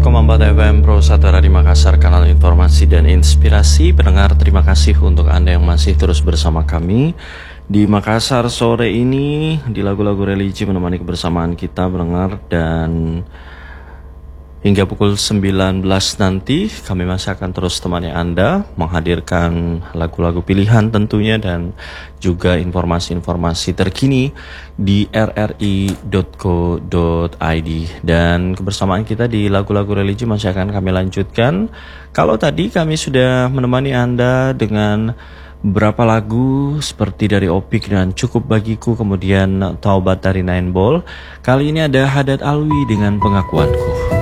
104,4 FM Pro Satara di Makassar, kanal informasi dan inspirasi. Pendengar, terima kasih untuk Anda yang masih terus bersama kami di Makassar sore ini, di lagu-lagu religi menemani kebersamaan kita pendengar. Dan hingga pukul 19 nanti kami masih akan terus temani Anda, menghadirkan lagu-lagu pilihan tentunya dan juga informasi-informasi terkini di rri.co.id. Dan kebersamaan kita di lagu-lagu religi masih akan kami lanjutkan. Kalau tadi kami sudah menemani Anda dengan beberapa lagu seperti dari Opik dan Cukup Bagiku, kemudian Taubat dari Nine Ball. Kali ini ada Haddad Alwi dengan Pengakuanku.